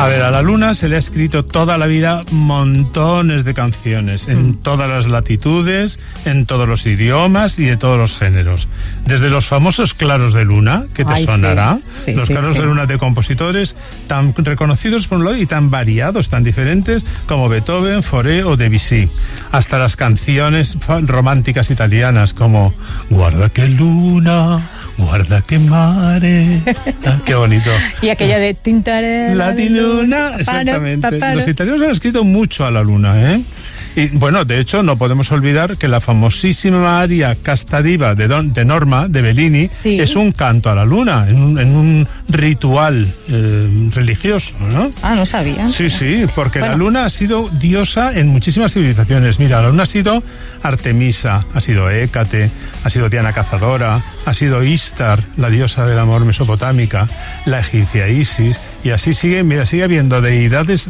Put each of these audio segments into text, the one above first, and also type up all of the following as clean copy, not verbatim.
A ver, a la luna se le ha escrito toda la vida montones de canciones, en todas las latitudes, en todos los idiomas y de todos los géneros. Desde los famosos claros de luna, que te sonará, los claros de luna de compositores tan reconocidos por un lado y tan variados, tan diferentes como Beethoven, Fauré o Debussy, hasta las canciones románticas italianas como Guarda que luna, guarda que mare. Qué bonito. Y aquella de Tintarella. La di luna, exactamente. Los italianos han escrito mucho a la luna, ¿eh? Y bueno, de hecho, no podemos olvidar que la famosísima aria Casta Diva de Norma, de Bellini, es un canto a la luna, en un ritual religioso, ¿no? Ah, no sabía. Sí, porque la luna ha sido diosa en muchísimas civilizaciones. Mira, la luna ha sido Artemisa, ha sido Hécate, ha sido Diana Cazadora, ha sido Istar, la diosa del amor mesopotámica, la egipcia Isis, y así sigue habiendo deidades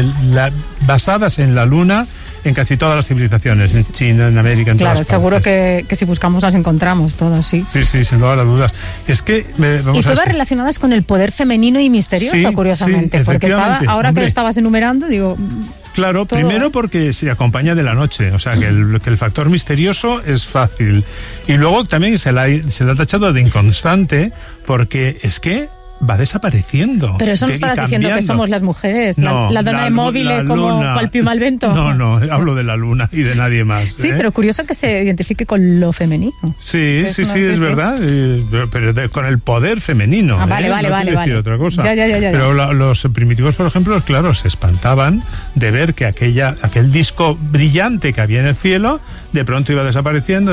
basadas en la luna en casi todas las civilizaciones, en China, en América, en todas partes. Claro, seguro que si buscamos las encontramos todas, sí. Sí, sin lugar a dudas. Es que y todas relacionadas con el poder femenino y misterioso, curiosamente, porque ahora que lo estabas enumerando, digo... Claro, primero porque se acompaña de la noche, o sea que el factor misterioso es fácil. Y luego también se le ha tachado de inconstante porque es que va desapareciendo. Pero eso no estabas diciendo que somos las mujeres, no, la dona de móvil como cual piuma al viento. No, hablo de la luna y de nadie más. Sí, pero curioso que se identifique con lo femenino. Sí, es verdad, pero con el poder femenino. Vale. Decir otra cosa. Ya. Pero los primitivos, por ejemplo, claro, se espantaban de ver que aquel disco brillante que había en el cielo, de pronto iba desapareciendo,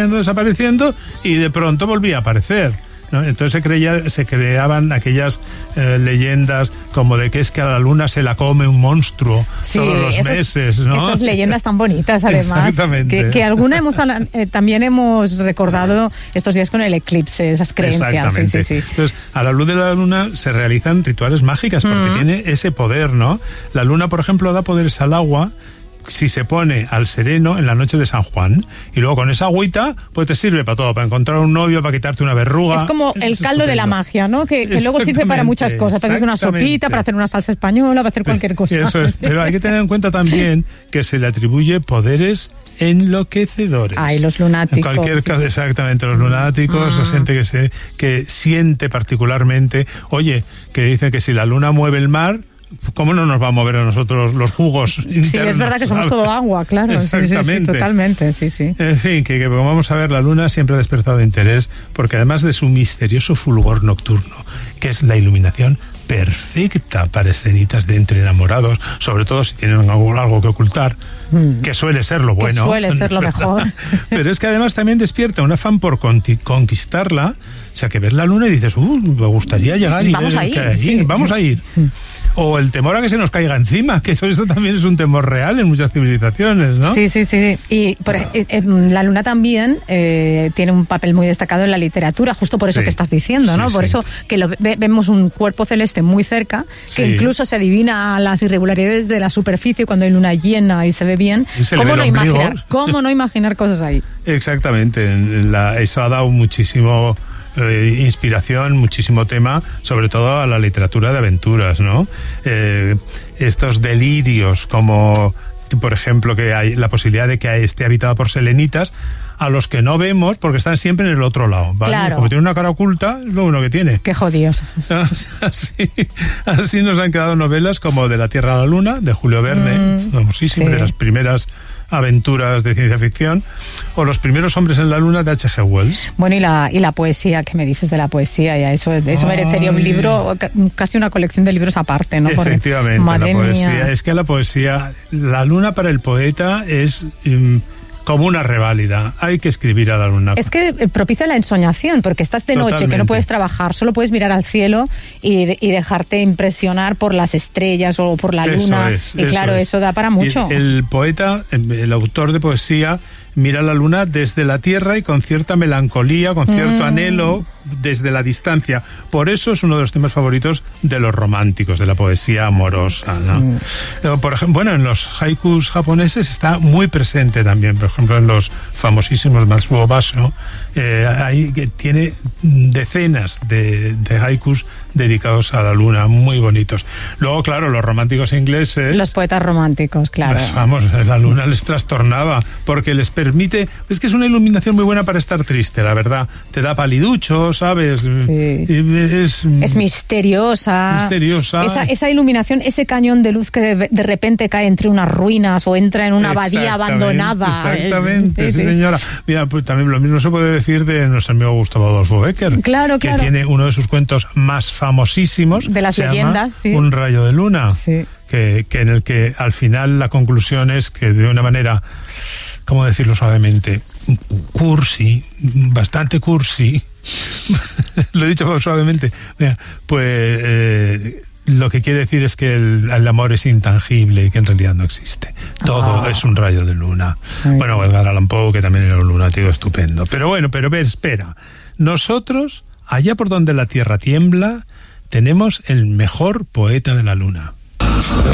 y de pronto volvía a aparecer, ¿no? Entonces se creaban aquellas leyendas como de que es que a la luna se la come un monstruo todos los meses, ¿no? Esas leyendas tan bonitas, además. Exactamente. Que alguna también hemos recordado estos días con el eclipse, esas creencias. Exactamente. Sí. Entonces, a la luz de la luna se realizan rituales mágicas porque tiene ese poder, ¿no? La luna, por ejemplo, da poderes al agua si se pone al sereno en la noche de San Juan, y luego con esa agüita pues te sirve para todo, para encontrar un novio, para quitarte una verruga. Es como el caldo de la magia, ¿no? Que luego sirve para muchas cosas, para hacer una sopita, para hacer una salsa española, para hacer cualquier cosa. Eso es. Pero hay que tener en cuenta también que se le atribuye poderes enloquecedores. Ay, los lunáticos. En cualquier caso, exactamente, los lunáticos, la gente que siente particularmente, oye, que dicen que si la luna mueve el mar, ¿cómo no nos va a mover a nosotros los jugos internos? Sí, es verdad que somos todo agua, claro. Exactamente. Sí, totalmente, sí. En fin, que vamos a ver, la luna siempre ha despertado interés, porque además de su misterioso fulgor nocturno, que es la iluminación perfecta para escenitas de entre enamorados, sobre todo si tienen algo que ocultar, que suele ser lo bueno. Que suele ser lo mejor. Pero es que además también despierta un afán por conquistarla, o sea, que ves la luna y dices, me gustaría llegar y vamos a ir. Vamos a ir. O el temor a que se nos caiga encima, que eso también es un temor real en muchas civilizaciones, ¿no? Sí. Y la luna también tiene un papel muy destacado en la literatura, justo por eso que estás diciendo, ¿no? Por eso que vemos un cuerpo celeste muy cerca, que incluso se adivina las irregularidades de la superficie cuando hay luna llena y se ve bien. ¿Cómo no imaginar cosas ahí? Exactamente. Eso ha dado muchísimo inspiración, muchísimo tema, sobre todo a la literatura de aventuras, ¿no? Estos delirios, como por ejemplo que hay la posibilidad de que esté habitada por selenitas, a los que no vemos porque están siempre en el otro lado, ¿vale? Claro. Como tiene una cara oculta, es lo bueno que tiene. Qué jodidos. Así nos han quedado novelas como De la Tierra a la Luna, de Julio Verne, famosísimo, de las primeras aventuras de ciencia ficción, o Los primeros hombres en la luna, de H.G. Wells. Bueno, y la poesía, ¿qué me dices de la poesía? Ya eso merecería un libro, casi una colección de libros aparte, ¿no? Efectivamente, la poesía. Es que la poesía, la luna para el poeta es como una reválida. Hay que escribir a la luna. Es que propicia la ensoñación, porque estás de noche, que no puedes trabajar, solo puedes mirar al cielo y dejarte impresionar por las estrellas o por la luna. Eso da para mucho. El poeta, el autor de poesía, mira la luna desde la Tierra y con cierta melancolía, con cierto anhelo desde la distancia. Por eso es uno de los temas favoritos de los románticos, de la poesía amorosa, ¿no? Por ejemplo, bueno, en los haikus japoneses está muy presente también. Por ejemplo, en los famosísimos Matsuo Basho, ahí que tiene decenas de haikus dedicados a la luna, muy bonitos. Luego, claro, los románticos ingleses... Los poetas románticos, claro. Vamos, la luna les trastornaba, porque les permite... Es que es una iluminación muy buena para estar triste, la verdad. Te da paliducho, ¿sabes? Sí. Es misteriosa. Misteriosa. Esa iluminación, ese cañón de luz que de repente cae entre unas ruinas o entra en una abadía abandonada. Exactamente, sí, señora. Mira, pues también lo mismo se puede decir de nuestro amigo Gustavo Adolfo Bécquer. Claro. Que tiene uno de sus cuentos más famosísimos. De las leyendas, sí. Un rayo de luna. Sí. Que en el que al final la conclusión es que de una manera, ¿cómo decirlo suavemente? Bastante cursi. Lo he dicho suavemente. Mira, pues lo que quiere decir es que el amor es intangible y que en realidad no existe. Todo es un rayo de luna. Bueno, Edgar Allan Poe, que también era un lunático estupendo. Pero bueno, espera. Nosotros, allá por donde la tierra tiembla, tenemos el mejor poeta de la luna.